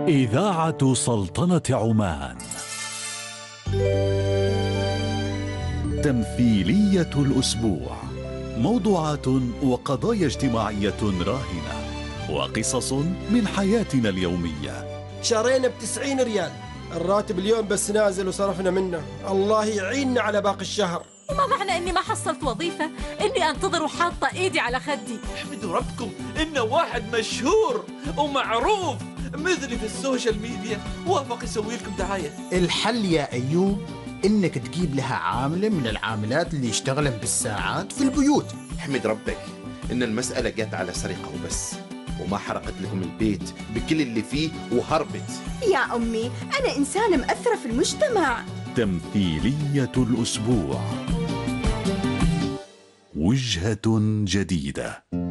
إذاعة سلطنة عمان. تمثيلية الأسبوع، موضوعات وقضايا اجتماعية راهنة وقصص من حياتنا اليومية. شارينا ب90 ريال، الراتب اليوم بس نازل وصرفنا منه، الله يعيننا على باقي الشهر. ما معنى اني ما حصلت وظيفة اني انتظر وحاطة ايدي على خدي؟ احمدوا ربكم انه واحد مشهور ومعروف مثلي في السوشيال ميديا وافق يسوي لكم دعاية. الحل يا أيوب إنك تجيب لها عاملة من العاملات اللي يشتغلن بالساعات في البيوت. احمد ربك إن المسألة جت على سرقة وبس، وما حرقت لكم البيت بكل اللي فيه وهربت. يا أمي أنا إنسانة مؤثرة في المجتمع. تمثيلية الأسبوع، وجهة جديدة.